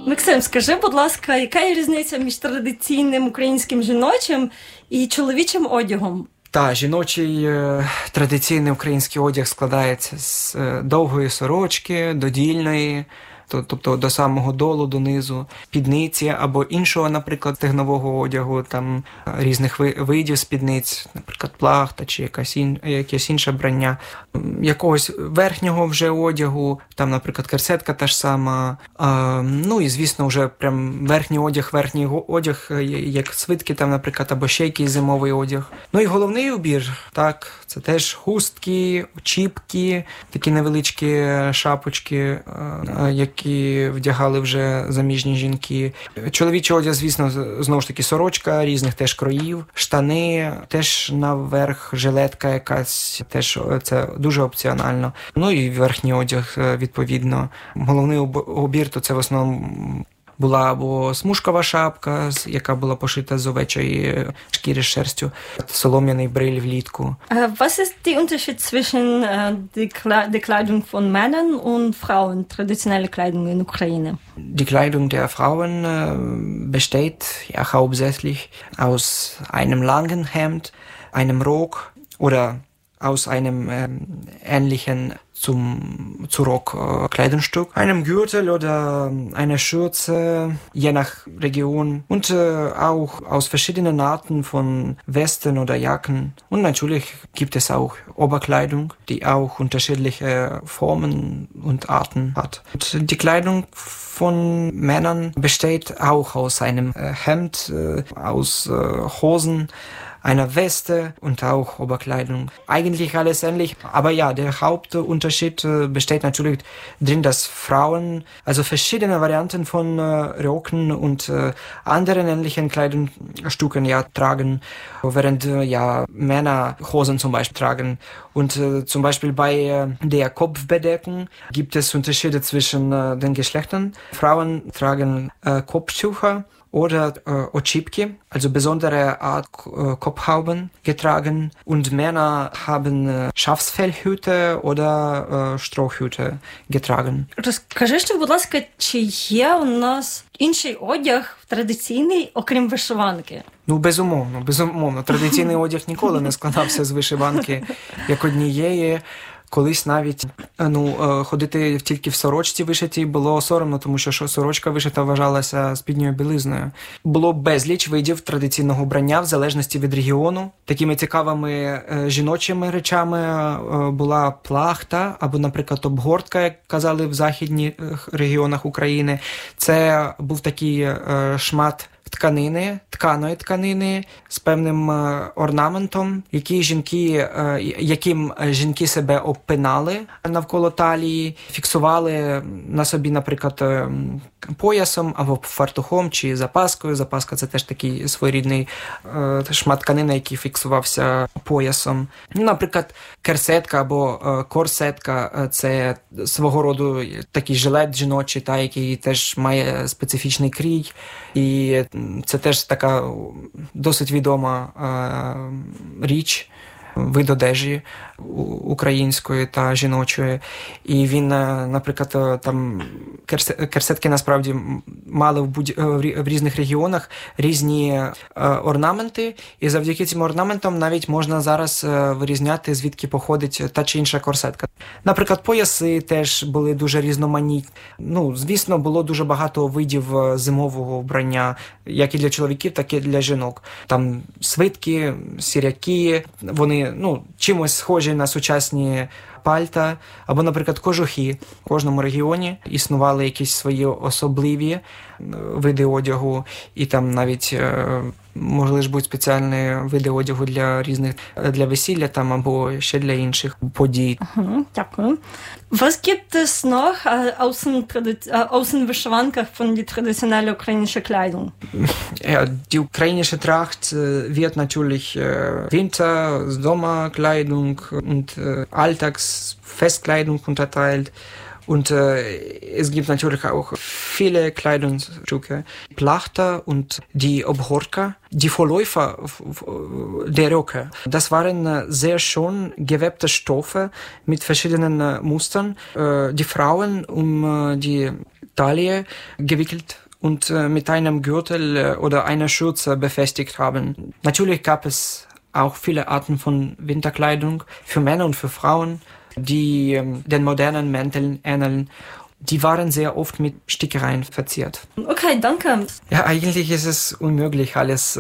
Максим, скажи, будь ласка, яка є різниця між традиційним українським жіночим і чоловічим одягом? Та, жіночий традиційний український одяг складається з довгої сорочки, додільної, тобто до самого долу, донизу, спідниці або іншого, наприклад, стегнового одягу, там різних видів спідниць, наприклад, плахта чи якесь інше брання, якогось верхнього вже одягу, там, наприклад, керсетка та ж сама, ну і, звісно, вже прям верхній одяг, як свитки, там, наприклад, або ще якийсь зимовий одяг. Ну і головний убір, так, це теж хустки, чіпки, такі невеличкі шапочки, які вдягали вже заміжні жінки. Чоловічий одяг, звісно, знову ж таки сорочка різних теж кроїв, штани, теж наверх жилетка якась, теж це дуже опціонально. Ну і верхній одяг, відповідно. Головний убір, то це в основному була або смужкова шапка, яка була пошита з овечої шкіри з шерстю, солом'яний бриль влітку. Was ist der Unterschied zwischen der Kleidung von Männern und Frauen, traditionelle Kleidung in Ukraine? Die Kleidung der Frauen besteht ja hauptsächlich aus einem langen Hemd, einem Rock oder aus einem ähnlichen zu Rock Kleidungsstück, einem Gürtel oder einer Schürze, je nach Region und auch aus verschiedenen Arten von Westen oder Jacken. Und natürlich gibt es auch Oberkleidung, die auch unterschiedliche Formen und Arten hat. Und die Kleidung von Männern besteht auch aus einem Hemd, aus Hosen, einer Weste und auch Oberkleidung. Eigentlich alles ähnlich, aber ja, der Hauptunterschied besteht natürlich drin, dass Frauen also verschiedene Varianten von Röcken und anderen ähnlichen Kleidungsstücken ja tragen, während ja Männer Hosen zum Beispiel tragen. Und zum Beispiel bei der Kopfbedeckung gibt es Unterschiede zwischen den Geschlechtern. Frauen tragen Kopftücher oder Oczipki, also besondere Art Kopfhauben getragen, und Männer haben Schafsfellhüte oder Strohhüte getragen. Розкажи ще, будь ласка, чи є у нас інший одяг традиційний, окрім вишиванки? Ну, безумовно. Традиційний одяг ніколи не складався з вишиванки як однієї. Колись навіть ходити тільки в сорочці вишитій було соромно, тому що сорочка вишита вважалася спідньою білизною. Було безліч видів традиційного вбрання в залежності від регіону. Такими цікавими жіночими речами була плахта або, наприклад, обгортка, як казали в західних регіонах України. Це був такий шмат тканої тканини з певним орнаментом, яким жінки себе обпинали навколо талії, фіксували на собі, наприклад, поясом або фартухом чи запаскою. Запаска – це теж такий своєрідний шмат тканини, який фіксувався поясом. Наприклад, керсетка або корсетка – це свого роду такий жилет жіночий, який теж має специфічний крій. І це теж така досить відома річ, вид одежі української та жіночої. І він, наприклад, там керсетки насправді мали в різних регіонах різні орнаменти, і завдяки цим орнаментам навіть можна зараз вирізняти, звідки походить та чи інша корсетка. Наприклад, пояси теж були дуже різноманітні. Звісно, було дуже багато видів зимового вбрання, як і для чоловіків, так і для жінок. Там свитки, сіряки, вони чимось схожі на сучасні пальта, або, наприклад, кожухи. В кожному регіоні існували якісь свої особливі види одягу, і там навіть могли ж бути спеціальні види одягу для весілля там, або ще для інших подій. Дякую. Was gibt es noch außen Wishwanka von der traditionellen ukrainischen Kleidung? Ja, die ukrainische Tracht wird natürlich Winter-, Sommerkleidung und Alltagsfestkleidung unterteilt. Und es gibt natürlich auch viele Kleidungsstücke. Plachta und die Obhorka, die Vorläufer der Röcke. Das waren sehr schön gewebte Stoffe mit verschiedenen Mustern. Die Frauen, um die Taille gewickelt und mit einem Gürtel oder einer Schürze befestigt haben. Natürlich gab es auch viele Arten von Winterkleidung für Männer und für Frauen, die den modernen Mänteln ähneln. Die waren sehr oft mit Stickereien verziert. Okay, danke. Ja, eigentlich ist es unmöglich, alles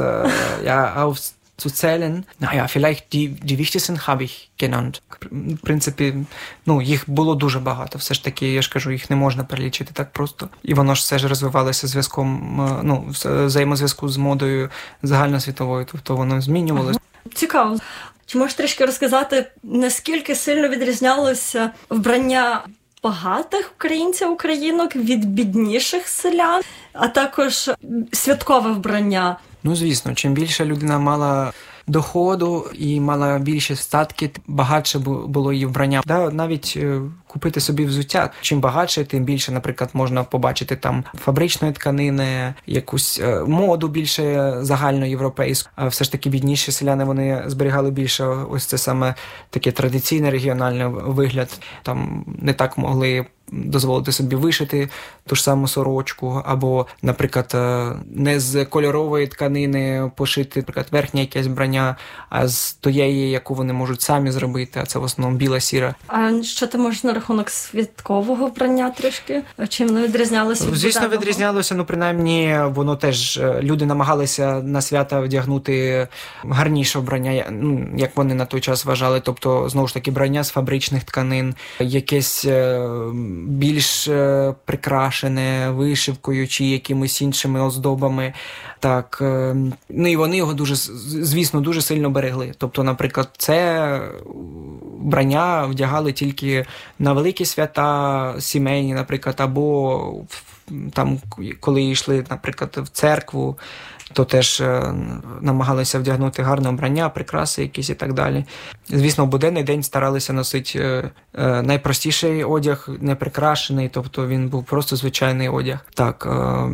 aufzuzählen. Naja, vielleicht die wichtigsten habe ich genannt. В принципі, їх було дуже багато. Все ж таки, я ж кажу, їх не можна перелічити так просто. І воно ж все ж розвивалося взаємозв'язку з модою загальносвітовою, тобто воно змінювалося. Цікаво. Чи можеш трішки розказати, наскільки сильно відрізнялося вбрання багатих українців, українок від бідніших селян, а також святкове вбрання? Звісно, чим більше людина мала доходу і мала більші статки, багатше було її вбрання. Навіть купити собі взуття. Чим багатше, тим більше, наприклад, можна побачити там фабричної тканини, якусь моду більше загальноєвропейську. А все ж таки бідніші селяни, вони зберігали більше ось це саме таке традиційне регіональний вигляд. Там не так могли дозволити собі вишити ту ж саму сорочку, або, наприклад, не з кольорової тканини пошити, наприклад, верхнє якесь вбрання, а з тієї, яку вони можуть самі зробити, а це в основному біла-сіра. А що ти можеш на рахунок святкового вбрання трішки? Чим воно відрізнялося від Звісно, буденного? відрізнялося, принаймні, воно теж, люди намагалися на свята вдягнути гарніше вбрання, як вони на той час вважали, тобто, знову ж таки, вбрання з фабричних тканин, якесь більш прикрашене вишивкою чи якимись іншими оздобами. Так, і вони його дуже сильно берегли. Тобто, наприклад, це вбрання вдягали тільки на великі свята сімейні, наприклад, або там, коли йшли, наприклад, в церкву, то теж намагалися вдягнути гарне вбрання, прикраси якісь і так далі. Звісно, в буденний день старалися носити найпростіший одяг, не прикрашений, тобто він був просто звичайний одяг. Так,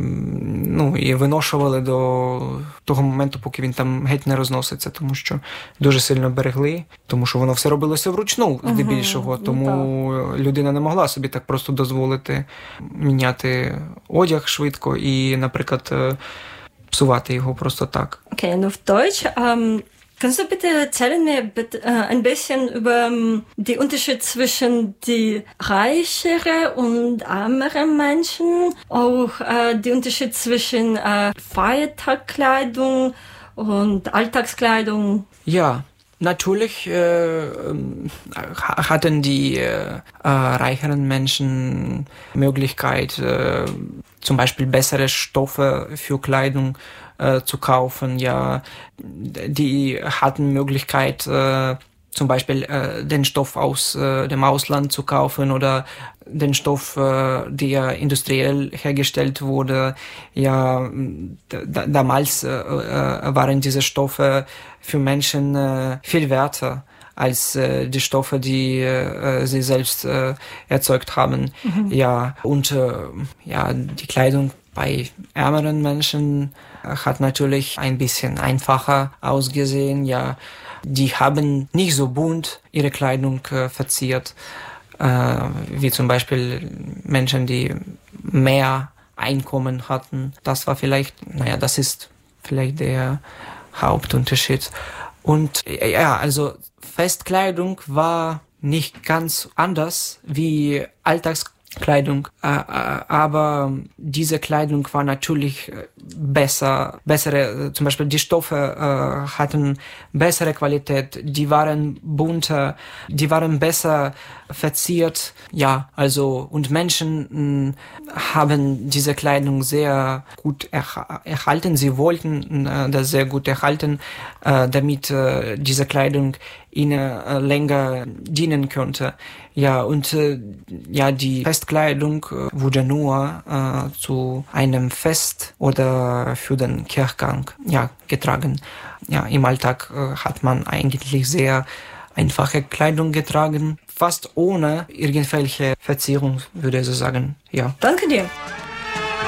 і виношували до того моменту, поки він там геть не розноситься, тому що дуже сильно берегли, тому що воно все робилося вручну, здебільшого, тому людина не могла собі так просто дозволити міняти одяг швидко і, наприклад, psuwate jego prosto tak. Okay, und auf Deutsch. Kannst du bitte erzählen mir ein bisschen über den Unterschied zwischen die reichere und ärmere Menschen, auch den Unterschied zwischen Feiertagskleidung und Alltagskleidung? Ja, natürlich hatten die reicheren Menschen Möglichkeit, zum Beispiel bessere Stoffe für Kleidung zu kaufen. Ja, die hatten Möglichkeit, zum Beispiel den Stoff aus dem Ausland zu kaufen oder den Stoff, der industriell hergestellt wurde. Ja, damals waren diese Stoffe für Menschen viel werter als die Stoffe, die sie selbst erzeugt haben. Ja, und die Kleidung bei ärmeren Menschen hat natürlich ein bisschen einfacher ausgesehen. Ja, die haben nicht so bunt ihre Kleidung verziert, wie zum Beispiel Menschen, die mehr Einkommen hatten. Das war vielleicht, das ist vielleicht der Hauptunterschied. Und ja, also Festkleidung war nicht ganz anders wie Alltagskleidung, aber diese Kleidung war natürlich bessere, zum Beispiel die Stoffe hatten bessere Qualität, die waren bunter, die waren besser verziert, ja, also, und Menschen haben diese Kleidung sehr gut erhalten, sie wollten das sehr gut erhalten, damit diese Kleidung ihnen länger dienen könnte. Ja, und die Festkleidung wurde nur zu einem Fest oder für den Kirchgang getragen. Ja, im Alltag hat man eigentlich sehr einfache Kleidung getragen, fast ohne irgendwelche Verzierung, würde ich so sagen. Ja. Danke dir.